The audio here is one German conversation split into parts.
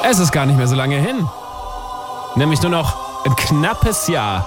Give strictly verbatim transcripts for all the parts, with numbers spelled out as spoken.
Es ist gar nicht mehr so lange hin. Nämlich nur noch ein knappes Jahr.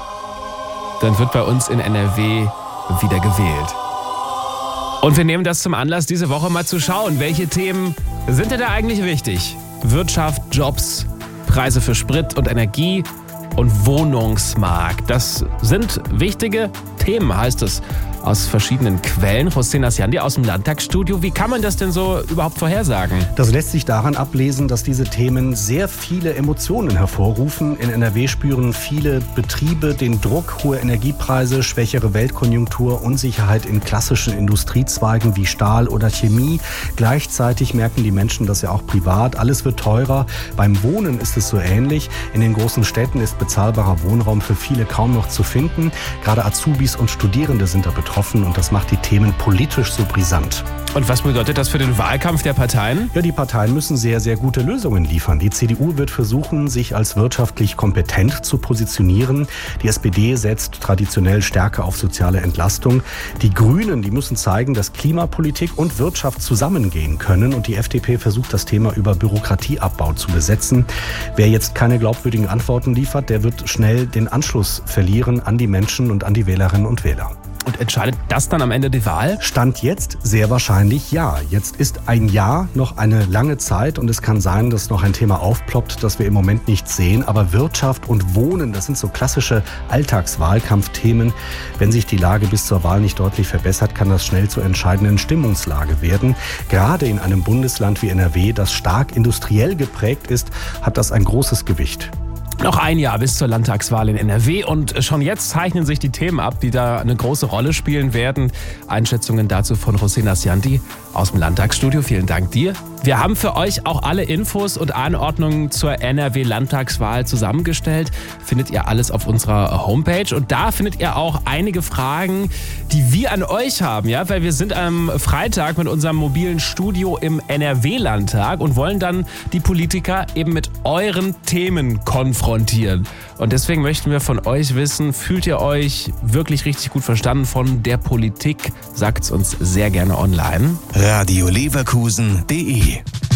Dann wird bei uns in N R W wieder gewählt. Und wir nehmen das zum Anlass, diese Woche mal zu schauen, welche Themen sind denn da eigentlich wichtig? Wirtschaft, Jobs, Preise für Sprit und Energie und Wohnungsmarkt. Das sind wichtige Themen, heißt es aus verschiedenen Quellen. Hossein Asjandi aus dem Landtagsstudio. Wie kann man das denn so überhaupt vorhersagen? Das lässt sich daran ablesen, dass diese Themen sehr viele Emotionen hervorrufen. In N R W spüren viele Betriebe den Druck, hohe Energiepreise, schwächere Weltkonjunktur, Unsicherheit in klassischen Industriezweigen wie Stahl oder Chemie. Gleichzeitig merken die Menschen das ja auch privat. Alles wird teurer. Beim Wohnen ist es so ähnlich. In den großen Städten ist bezahlbarer Wohnraum für viele kaum noch zu finden. Gerade Azubis und Studierende sind da betroffen und das macht die Themen politisch so brisant. Und was bedeutet das für den Wahlkampf der Parteien? Ja, die Parteien müssen sehr, sehr gute Lösungen liefern. Die C D U wird versuchen, sich als wirtschaftlich kompetent zu positionieren. Die S P D setzt traditionell stärker auf soziale Entlastung. Die Grünen, die müssen zeigen, dass Klimapolitik und Wirtschaft zusammengehen können. Und die F D P versucht, das Thema über Bürokratieabbau zu besetzen. Wer jetzt keine glaubwürdigen Antworten liefert, der wird schnell den Anschluss verlieren an die Menschen und an die Wählerinnen und Wähler. Und entscheidet das dann am Ende die Wahl? Stand jetzt sehr wahrscheinlich ja. Jetzt ist ein Jahr noch eine lange Zeit und es kann sein, dass noch ein Thema aufploppt, das wir im Moment nicht sehen. Aber Wirtschaft und Wohnen, das sind so klassische Alltagswahlkampfthemen. Wenn sich die Lage bis zur Wahl nicht deutlich verbessert, kann das schnell zur entscheidenden Stimmungslage werden. Gerade in einem Bundesland wie N R W, das stark industriell geprägt ist, hat das ein großes Gewicht. Noch ein Jahr bis zur Landtagswahl in N R W und schon jetzt zeichnen sich die Themen ab, die da eine große Rolle spielen werden. Einschätzungen dazu von Hossein Asjandi aus dem Landtagsstudio. Vielen Dank dir. Wir haben für euch auch alle Infos und Anordnungen zur N R W-Landtagswahl zusammengestellt. Findet ihr alles auf unserer Homepage. Und da findet ihr auch einige Fragen, die wir an euch haben. Ja? Weil wir sind am Freitag mit unserem mobilen Studio im N R W-Landtag und wollen dann die Politiker eben mit euren Themen konfrontieren. Und deswegen möchten wir von euch wissen, fühlt ihr euch wirklich richtig gut verstanden von der Politik? Sagt es uns sehr gerne online. radio leverkusen punkt de.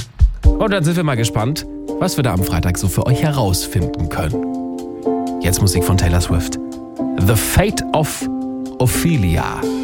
Und dann sind wir mal gespannt, was wir da am Freitag so für euch herausfinden können. Jetzt Musik von Taylor Swift. The Fate of Ophelia.